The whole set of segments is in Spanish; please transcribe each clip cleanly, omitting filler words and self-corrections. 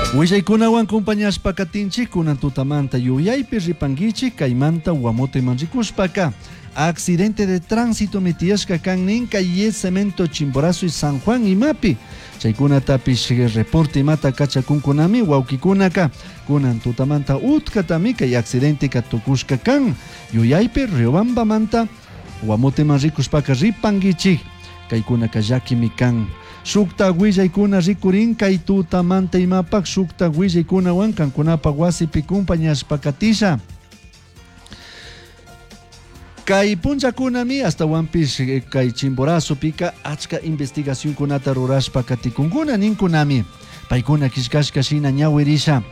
Willaykunawan acompañashpa katinchik kunan tutamanta yuyaypi ripangichik kaymanta Guamoteman rikushpaka accidente de tránsito mitiyashka kannin calle Cemento Chimborazo y San Juan imapi chaykunatapish reporte mata kachakunkunami wawkikunaka kunan tutamanta utkatami kay accidente katukushka kan yuyaypi Riobamba manta Guamoteman rikushpaka ripangichik kaykunaka llakimi kan Shukta willaykuna rikurin kay tutamanta imapak shukta willaykunawan kankunapa wasipi kumpañashpakatisha kay punchakunami hasta wampish kay Chimborazo pika achka investigación kunata rurashpa katikunkuna ninkunami paykuna kishkashka shina ñawirisha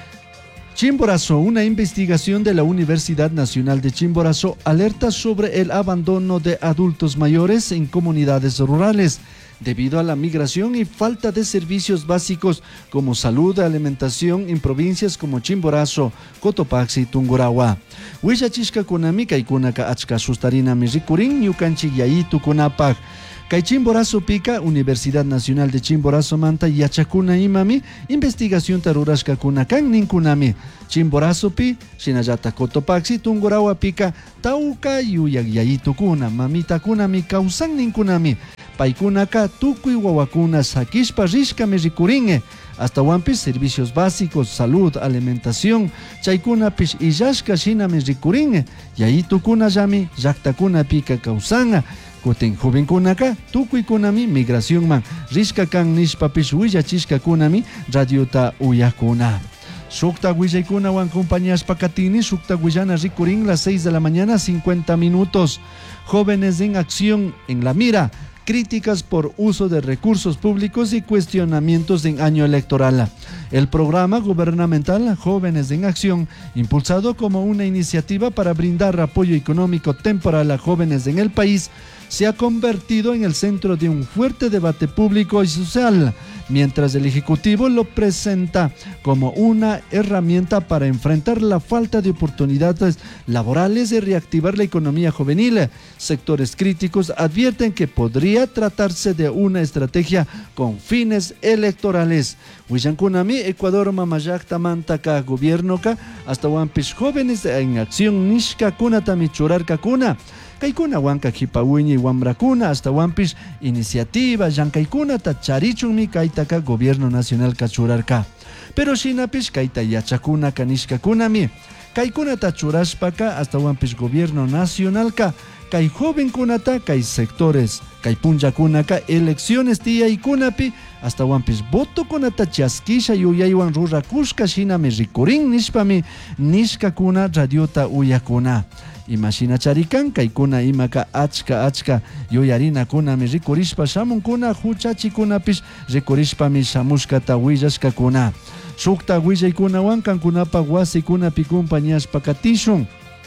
Chimborazo, una investigación de la Universidad Nacional de Chimborazo alerta sobre el abandono de adultos mayores en comunidades rurales debido a la migración y falta de servicios básicos como salud y alimentación en provincias como Chimborazo, Cotopaxi y Tungurahua. Huillachishka kunami kaikunaka achka sustarina mirikurin ñukanchik yayitu kunapaj. Kay Chimborazo pika Universidad Nacional de Chimborazo manta yachakuna imami investigación tarurashka kunakan ninkunami Chimborazo pi shinallata Cotopaxi Tungurahua pika tauka yuyak yayitukuna mamita kunami kausan ninkunami paikunaka tukuy wawakuna sakishpa rishkami rikuringe hasta wampis servicios básicos, salud, alimentación, chaykunapish illashka shinami rikuringe yayitukuna llami llaktakuna pika kausanga Kutin jovenkunaka tukuykunami migración man rishka kan nishpapish willachishka kunami radiota uyakuna. Shukta willaykunawan compañíashpa katini shukta willana rikurin las 6 de la mañana 50 minutos. Jóvenes en acción en la mira. Críticas por uso de recursos públicos y cuestionamientos en año electoral. El programa gubernamental Jóvenes en Acción, impulsado como una iniciativa para brindar apoyo económico temporal a jóvenes en el país, se ha convertido en el centro de un fuerte debate público y social, mientras el Ejecutivo lo presenta como una herramienta para enfrentar la falta de oportunidades laborales y reactivar la economía juvenil. Sectores críticos advierten que podría tratarse de una estrategia con fines electorales. Huillankunami, Ecuador, Mamayakta, Mantaka, Gobierno, hasta Wampish Jóvenes en Acción, Nishka, Kuna, Tamichurarka, Kuna. Kaikuna wanka kipawiñi wambrakuna hasta wampish iniciativa llankaykunata tacharichunmi kaytaka Gobierno Nacional kachurarka. Pero shinapish kayta yachakuna kanishkakunami. Kaykunata churashpaka hasta wampish Gobierno Nacionalka kay jovenkunata kay sectores kay punchakunaka elecciones tiyaykunapi hasta wampish votokunata chaskisha yuyaywan rurakushka shinami rikurin nishpami nishkakuna radiota uyakuna. Imashina charikan kaykuna imaka achka yuyarina kunami rikurishpa shamunkuna huchachikunapish rikurishpami shamushkata willashkakuna. Shukta willaykunawan kankunapa wasikunapi kumpañashpa katishun.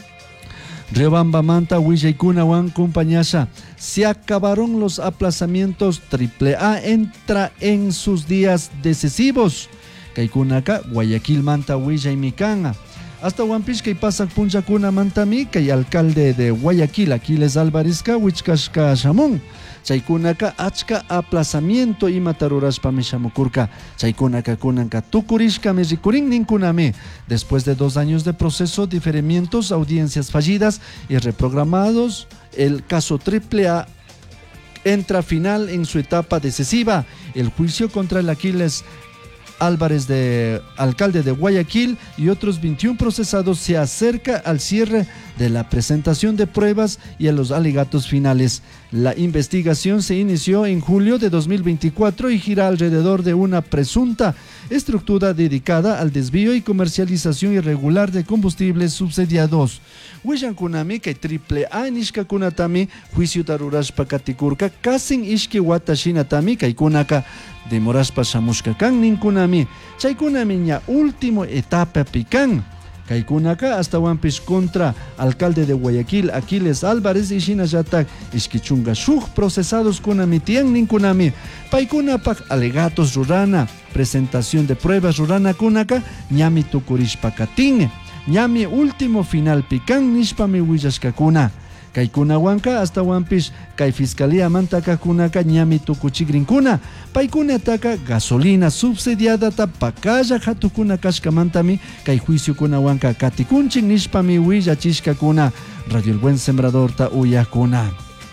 Riobamba manta willaykunawan kumpañasha. Se acabaron los aplazamientos. AAA entra en sus días decisivos. Kaykunaka Guayaquil manta willaymikanga. Hasta Wampish que pasa punchakuna mantami que alcalde de Guayaquil Aquiles Álvarezka Huichkashka Shamun chaykunaka achka aplazamiento y matarurashpa mishamukurka chaykunaka kunanka tukurishka mejikurin ninkunami después de 2 años de proceso, diferimientos, audiencias fallidas y reprogramados, el caso AAA entra final en su etapa decisiva. El juicio contra el Aquiles Álvarez, alcalde de Guayaquil, y otros 21 procesados se acerca al cierre de la presentación de pruebas y a los alegatos finales. La investigación se inició en julio de 2024 y gira alrededor de una presunta estructura dedicada al desvío y comercialización irregular de combustibles subsidiados. Huillankunami que AAA nishkakunatami juicio tarurashpa katikurka kasin ishki watashinatami kaykunaka demorashpa shamushkakan ninkunami chaykunami ña último etapa pikan. Kaykunaka hasta wampish contra alcalde de Guayaquil Aquiles Álvarez y shinallatak ishkichunga shuk procesados kunami tian ninkunami paykunapak alegatos rurana presentación de pruebas rurana kunaka ñami tukurishpa katin ñami último final pikan nishpami willashkakuna Kay kunawanka hasta wampish kay fiscalía mantaka kunaka ñami tukuchigrinkuna. Paykunataka gasolina subsidiada pakalla hatukuna kashkamantami kay juicio kunawanka katikunchik nishpami willachishkakuna Radio El Buen Sembrador ta uyakuna.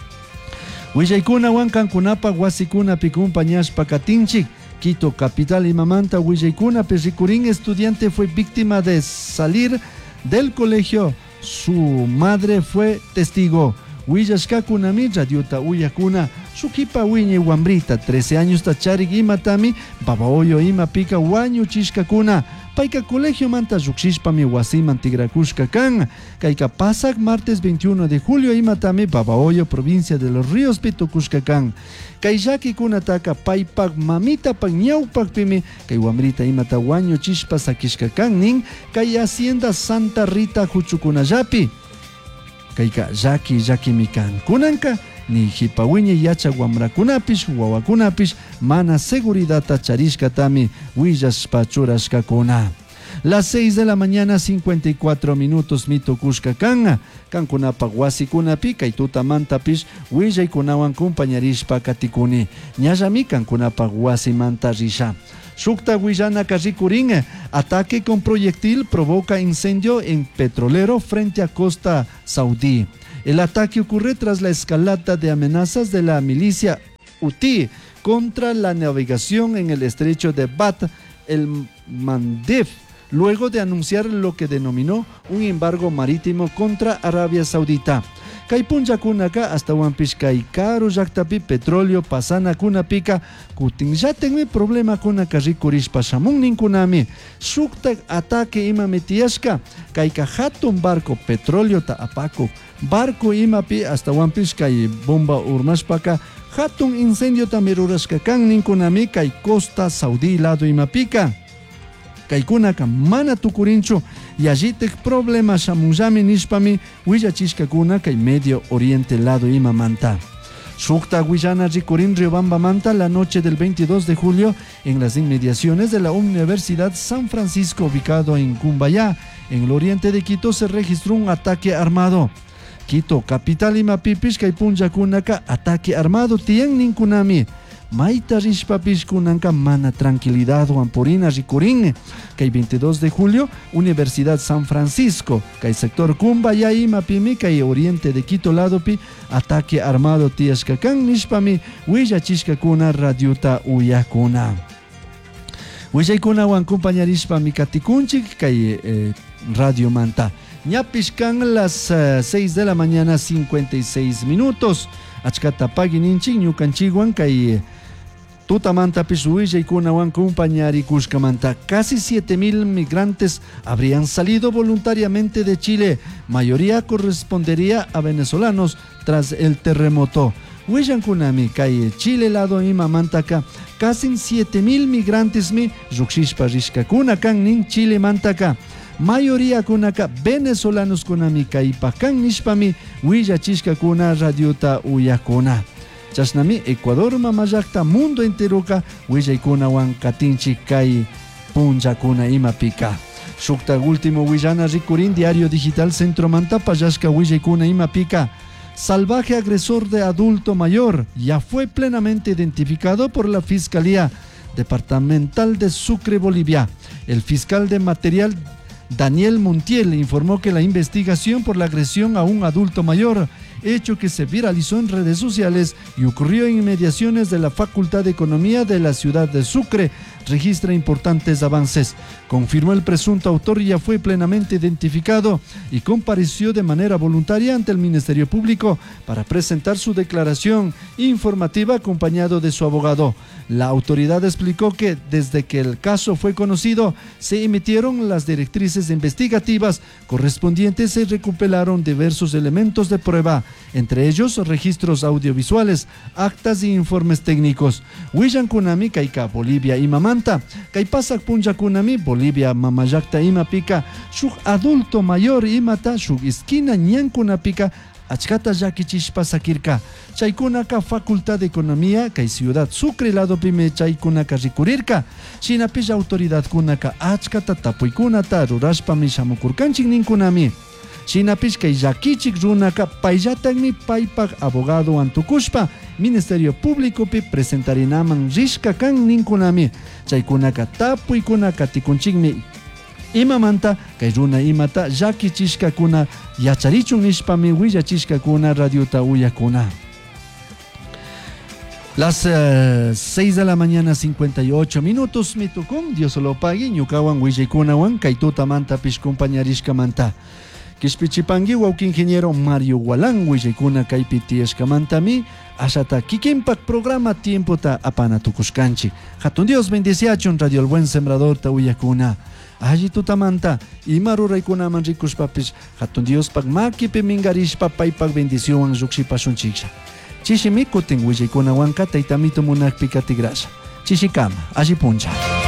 Willaykunawan kankunapa wasikuna picumpañashpa katinchik. Quito capital imamanta Willaykuna Perricurín estudiante fue víctima de salir del colegio. Su madre fue testigo. Willashkakunami radiota uyakuna. Sukipa wiñe wambrita 13 años tacharik imatami babaoyo ima pika wañu chishkakuna. Paika colegio manta rukshishpami wasiman tigrakushka kan. Kaika pasak martes 21 de julio imatami babaoyo provincia de los Ríos pitukushka kan. Kay llakikuna paypak mamitapak ñawpakpimi kay wamrita imata wañu chishpa sakishka kan nin kay hacienda Santa Rita huchukunallapi. Kayka llakimi kan kunanka ni hipawiñe yacha wamrakunapish wawakunapish mana seguridad charishkatami willashpa churashkakuna. Las 6 de la mañana 54 minutos mitukushka kan kankunapa wasikunapi kay tutamantapish willaykunawan compañerishpa katikuni ñallami kankunapa wasimanta risha. Shukta Willana Kajikurin, ataque con proyectil provoca incendio en petrolero frente a Costa Saudí. El ataque ocurre tras la escalada de amenazas de la milicia Houthi contra la navegación en el estrecho de Bab el Mandeb, luego de anunciar lo que denominó un embargo marítimo contra Arabia Saudita. Kaypuncha kunaka hasta wampish kay caro yaktapi petróleo pasana kunapika kutin yatenme problema kunaka rikurishpa shamun ninkunami shukta ataque ima metiashka kayka hatun barco petróleo ta apako barco imapi hasta wampish kay bomba urmashpaka hatun incendio ta mirurashka kan ninkunami kay Costa Saudí lado imapika. Kaykunaka mana tukurinchu yajitek problema shamunllami nishpami willachishkakuna kay Medio Oriente lado imamanta. Shukta Willana rikurin Riobamba manta la noche del 22 de julio en las inmediaciones de la Universidad San Francisco ubicado en Cumbayá, en el oriente de Quito, se registró un ataque armado. Quito capital imapipish kay punllakunaka ataque armado tien ninkunami. Maita rishpapish kunanka mana tranquilidad wampurina rikurin. Kay 22 de julio, Universidad San Francisco, kay sector Cumbayá imapimi kay oriente de Quito ladopi, ataque armado tiashkakan nishpami willachishkakuna radiuta uyakuna. Willaykuna wan compañerishpami katikunchik kay radio manta. Ñapishkan las 6 de la mañana 56 minutos. Achkata pagininchik ñukanchikwan kay tutamanta Willaykuna compañari kushkamanta. Casi 7,000 migrantes habrían salido voluntariamente de Chile. Mayoría correspondería a venezolanos tras el terremoto. Willankunami kay Chile lado imamantaka casi 7,000 migrantes mi rukshishpa rishkakuna kan nin Chile mantaka. Mayoría kunaka venezolanos kunami kay pakan nishpami willachishkakuna radiota uyakuna. Chasnami Ecuador mamayakta mundo enteroka willaykunawan katinchi kay punchakuna imapika. Shukta último Willana rikurin diario digital Centro Manta payashka willaykuna imapika. Salvaje agresor de adulto mayor ya fue plenamente identificado por la Fiscalía Departamental de Sucre, Bolivia. El fiscal de material Daniel Montiel informó que la investigación por la agresión a un adulto mayor, hecho que se viralizó en redes sociales y ocurrió en inmediaciones de la Facultad de Economía de la ciudad de Sucre, registra importantes avances. Confirmó el presunto autor ya fue plenamente identificado y compareció de manera voluntaria ante el Ministerio Público para presentar su declaración informativa acompañado de su abogado. La autoridad explicó que desde que el caso fue conocido se emitieron las directrices investigativas correspondientes y recuperaron diversos elementos de prueba, entre ellos registros audiovisuales, actas y informes técnicos. Willankunami kayka Bolivia imamanta, kaypasak punllakunami Bolivia mamayakta imapika, shuk adulto mayor imata shuk esquina ñankunapika achkata llakichishpa sakirka. Chaykunaka Facultad de Economía kay Ciudad Sucre lado pime chaykunaka rikurirka. Shinapish autoridad kunaka achkata tapuykunata rurashpami shamukurkanchik ninkunami. Chinapish kay llakichik runaka payllatakmi paypak abogado antukushpa Ministerio Público pi presentarinaman rishka kan ninkunami. Chaykunaka tapuykunaka tikunchikmi imamanta kay runa imata llakichishkakuna yacharichun nishpami willachishkakuna radiota uyakuna. Las 6 de la mañana 58 minutos mitukun Dios lo pague ñukawan willikunawan kay tutamanta pish compañarishkamanta. Kispichipangi wauki ingeniero Mario Gualán willaykuna kaypi tiyashkamantami ashata kikinpak programa tiempo ta apana tukushkanchi. Hatun Dios bendiciachun Radio El Buen Sembrador ta uyakuna. Alli tutamanta ima ruraykunaman rikushpapish hatun Dios pak makipi mingarishpa paypak bendición lluksipashunchiksha. Chishimi kutin willaykunawanka taytamito munakpi katigrasha. Chishikama, alli puncha.